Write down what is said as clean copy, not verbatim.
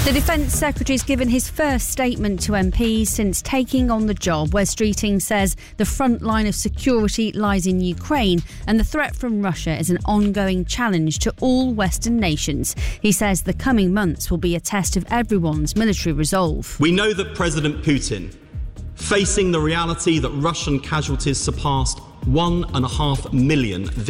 The Defence Secretary's given his first statement to MPs since taking on the job. Wes Streeting says the front line of security lies in Ukraine and the threat from Russia is an ongoing challenge to all Western nations. He says the coming months will be a test of everyone's military resolve. We know that President Putin, facing the reality that Russian casualties surpassed 1.5 million